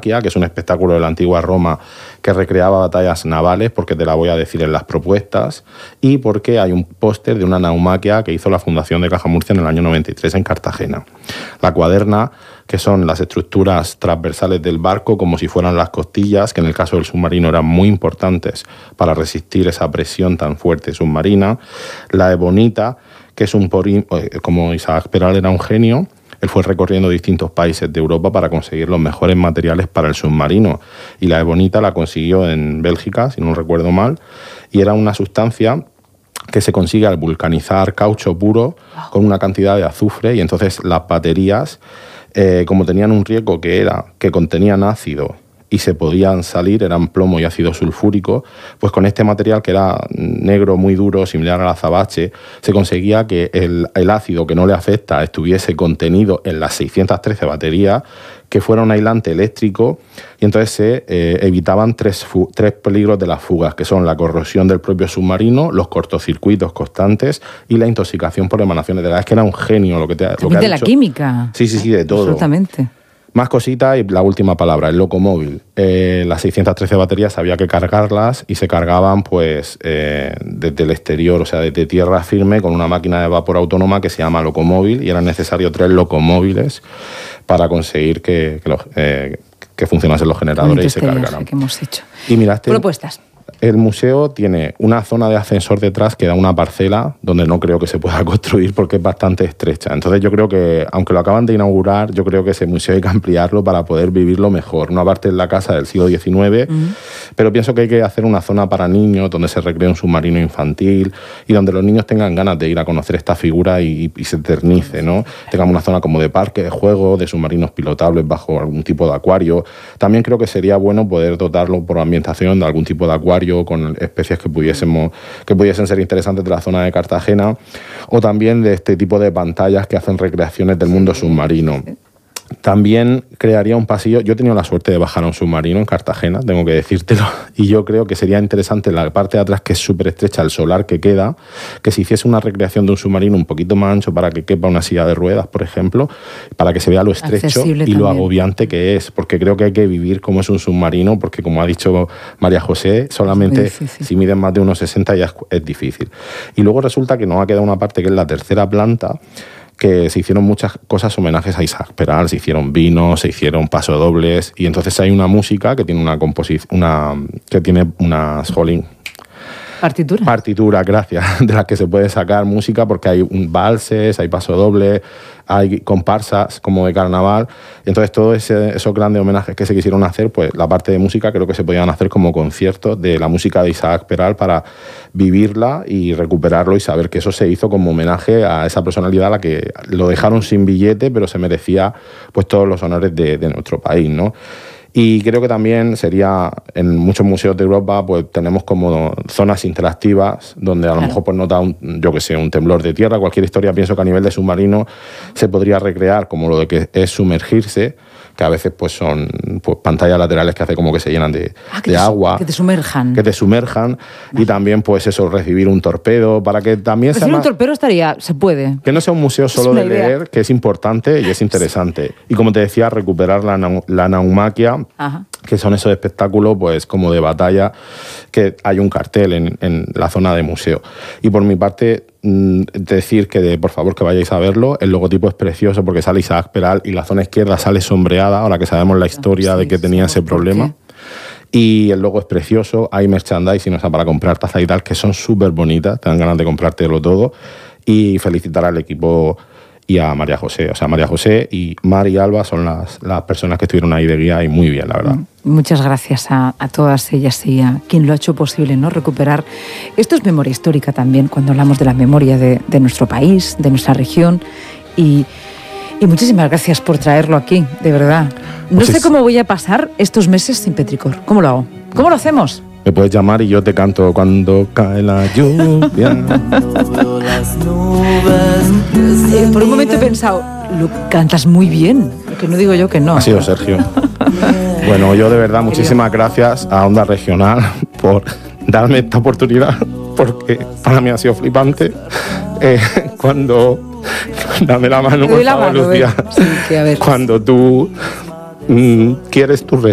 naumaquia, que es un espectáculo de la antigua Roma que recreaba batallas navales, porque te la voy a decir en las propuestas, y porque hay un póster de una naumaquia que hizo la Fundación de Caja Murcia en el año 93 en Cartagena. La cuaderna, que son las estructuras transversales del barco como si fueran las costillas, que en el caso del submarino eran muy importantes para resistir esa presión tan fuerte submarina. La ebonita, que es como Isaac Peral era un genio, él fue recorriendo distintos países de Europa para conseguir los mejores materiales para el submarino. Y la ebonita la consiguió en Bélgica, si no recuerdo mal, y era una sustancia que se consigue al vulcanizar caucho puro con una cantidad de azufre, y entonces las baterías, como tenían un riesgo que contenían ácido y se podían salir, eran plomo y ácido sulfúrico, pues con este material que era negro muy duro, similar al azabache, se conseguía que el ácido que no le afecta estuviese contenido en las 613 baterías, que fuera un aislante eléctrico, y entonces se evitaban tres peligros de las fugas, que son la corrosión del propio submarino, los cortocircuitos constantes y la intoxicación por emanaciones de gas. Es que era un genio lo que ha de la dicho. Química. Sí, de todo. Absolutamente. Más cositas y la última palabra, el locomóvil. Las 613 baterías había que cargarlas y se cargaban pues desde el exterior, o sea, desde tierra firme, con una máquina de vapor autónoma que se llama locomóvil, y eran necesarios 3 locomóviles para conseguir que funcionasen los generadores y se cargaran. Que hemos hecho. Y mira, propuestas. El museo tiene una zona de ascensor detrás que da una parcela donde no creo que se pueda construir porque es bastante estrecha. Entonces yo creo que, aunque lo acaban de inaugurar, yo creo que ese museo hay que ampliarlo para poder vivirlo mejor. Una parte es la casa del siglo XIX, pero pienso que hay que hacer una zona para niños donde se recree un submarino infantil y donde los niños tengan ganas de ir a conocer esta figura y se eternice, ¿no? Tengamos una zona como de parque, de juego, de submarinos pilotables bajo algún tipo de acuario. También creo que sería bueno poder dotarlo por ambientación de algún tipo de acuario con especies que pudiesen ser interesantes de la zona de Cartagena, o también de este tipo de pantallas que hacen recreaciones del mundo submarino. También crearía un pasillo. Yo he tenido la suerte de bajar a un submarino en Cartagena, tengo que decírtelo, y yo creo que sería interesante en la parte de atrás, que es súper estrecha, el solar que queda, que se hiciese una recreación de un submarino un poquito más ancho para que quepa una silla de ruedas, por ejemplo, para que se vea lo estrecho accesible y también. lo agobiante que es, porque creo que hay que vivir como es un submarino, porque como ha dicho María José, solamente si miden más de 1,60 ya es difícil. Y luego resulta que nos ha quedado una parte que es la tercera planta, que se hicieron muchas cosas, homenajes a Isaac Peral, se hicieron vinos, se hicieron pasodobles, y entonces hay una música que tiene unas Partitura, gracias, de las que se puede sacar música, porque hay valses, hay pasodobles, hay comparsas como de carnaval. Entonces todos esos grandes homenajes que se quisieron hacer, pues la parte de música creo que se podían hacer como conciertos de la música de Isaac Peral para vivirla y recuperarlo y saber que eso se hizo como homenaje a esa personalidad a la que lo dejaron sin billete, pero se merecía pues todos los honores de nuestro país, ¿no? Y creo que también sería, en muchos museos de Europa, pues tenemos como zonas interactivas donde a lo mejor pues nota un temblor de tierra, cualquier historia. Pienso que a nivel de submarino se podría recrear como lo de que es sumergirse, que a veces pues son pues pantallas laterales que hace como que se llenan de agua. Que te sumerjan. Y también pues eso, recibir un torpedo, para que también sea un torpedo se puede. Que no sea un museo solo de leer, que es importante y es interesante. Y como te decía, recuperar la naumaquia, que son esos espectáculos pues como de batalla, que hay un cartel en la zona de museo. Y por mi parte, decir que por favor que vayáis a verlo. El logotipo es precioso porque sale Isaac Peral y la zona izquierda sale sombreada, ahora que sabemos la historia de que tenía ese problema. Y el logo es precioso, hay merchandising, o sea, para comprar taza y tal, que son súper bonitas, te dan ganas de comprártelo todo. Y felicitar al equipo y a María José. O sea, María José y Mar y Alba son las personas que estuvieron ahí de guía, y muy bien, la verdad. Muchas gracias a todas ellas y a quien lo ha hecho posible, ¿no? Recuperar. Esto es memoria histórica también, cuando hablamos de la memoria de nuestro país, de nuestra región. Y muchísimas gracias por traerlo aquí, de verdad. No sé cómo voy a pasar estos meses sin Petricor. ¿Cómo lo hago? ¿Cómo lo hacemos? Me puedes llamar y yo te canto Cuando cae la lluvia. Por un momento he pensado, lo cantas muy bien, que no digo yo que no. Ha sido Sergio. Bueno, yo de verdad muchísimas gracias a Onda Regional por darme esta oportunidad, porque para mí ha sido flipante. Dame la mano, por favor, Lucía. Sí, que a ver. Cuando tú quieres tu